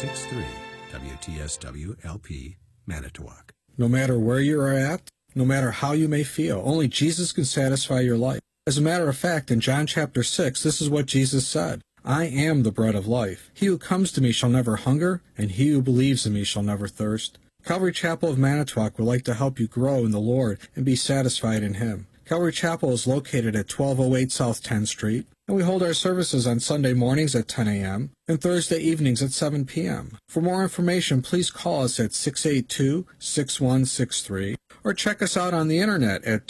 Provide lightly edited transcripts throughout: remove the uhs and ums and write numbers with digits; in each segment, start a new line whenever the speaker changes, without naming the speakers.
98.63 WTSW-LP, Manitowoc.
No matter where you are at, no matter how you may feel, only Jesus can satisfy your life. As a matter of fact, in John chapter 6, this is what Jesus said: I am the bread of life. He who comes to me shall never hunger, and he who believes in me shall never thirst. Calvary Chapel of Manitowoc would like to help you grow in the Lord and be satisfied in Him. Calvary Chapel is located at 1208 South 10th Street, and we hold our services on Sunday mornings at 10 a.m. and Thursday evenings at 7 p.m. For more information, please call us at 682-6163 or check us out on the internet at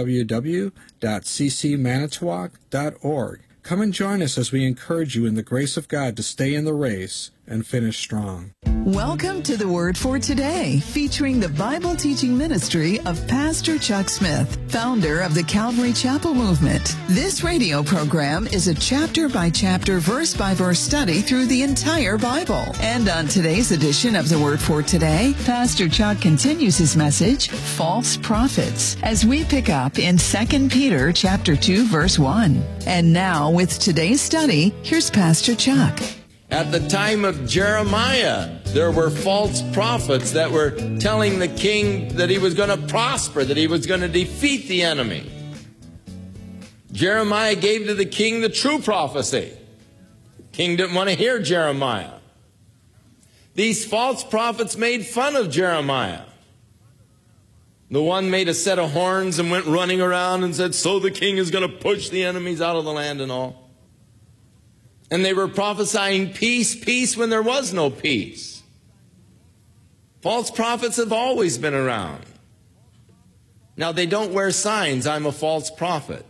www.ccmanitowoc.org. Come and join us as we encourage you in the grace of God to stay in the race and finish strong.
Welcome to the Word for Today, featuring the Bible teaching ministry of Pastor Chuck Smith, founder of the Calvary Chapel Movement. This radio program is a chapter-by-chapter, verse-by-verse study through the entire Bible. And on today's edition of the Word for Today, Pastor Chuck continues his message, False Prophets, as we pick up in 2 Peter chapter 2, verse 1. And now, with today's study, here's Pastor Chuck.
At the time of Jeremiah, there were false prophets that were telling the king that he was going to prosper, that he was going to defeat the enemy. Jeremiah gave to the king the true prophecy. The king didn't want to hear Jeremiah. These false prophets made fun of Jeremiah. The one made a set of horns and went running around and said, so the king is going to push the enemies out of the land and all. And they were prophesying peace, peace when there was no peace. False prophets have always been around. Now, they don't wear signs, I'm a false prophet.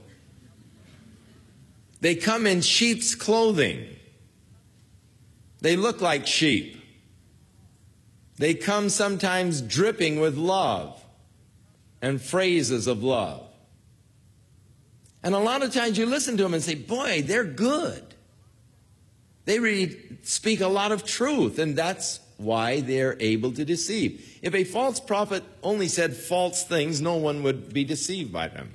They come in sheep's clothing. They look like sheep. They come sometimes dripping with love and phrases of love. And a lot of times you listen to them and say, boy, they're good. They really speak a lot of truth, and that's why they're able to deceive. If a false prophet only said false things, no one would be deceived by them.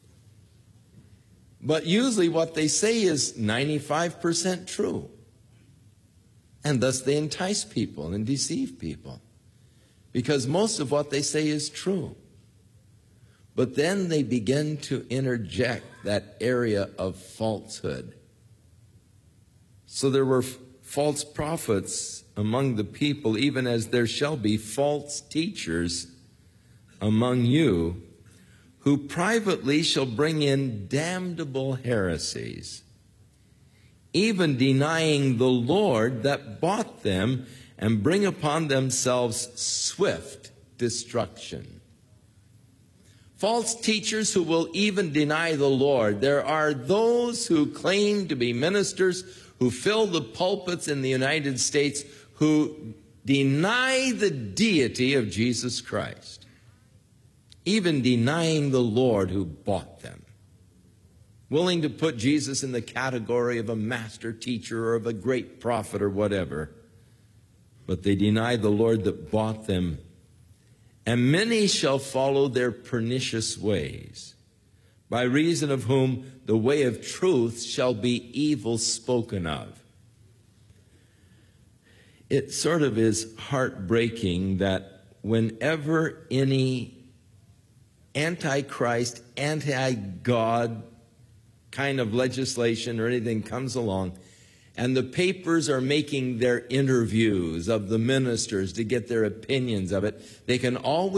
But usually what they say is 95% true. And thus they entice people and deceive people, because most of what they say is true. But then they begin to interject that area of falsehood. So there were false prophets among the people, even as there shall be false teachers among you, who privately shall bring in damnable heresies, even denying the Lord that bought them, and bring upon themselves swift destruction. False teachers who will even deny the Lord. There are those who claim to be ministers, who fill the pulpits in the United States, who deny the deity of Jesus Christ, even denying the Lord who bought them, willing to put Jesus in the category of a master teacher or of a great prophet or whatever, but they deny the Lord that bought them. And many shall follow their pernicious ways, by reason of whom the way of truth shall be evil spoken of. It sort of is heartbreaking that whenever any anti-Christ, anti-God kind of legislation or anything comes along, and the papers are making their interviews of the ministers to get their opinions of it, they can always